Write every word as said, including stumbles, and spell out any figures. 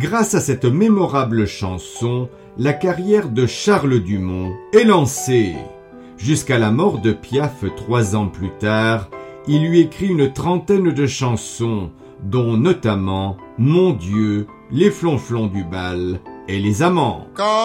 Grâce à cette mémorable chanson, la carrière de Charles Dumont est lancée. Jusqu'à la mort de Piaf trois ans plus tard, il lui écrit une trentaine de chansons, dont notamment Mon Dieu, Les Flonflons du bal et Les Amants. Quand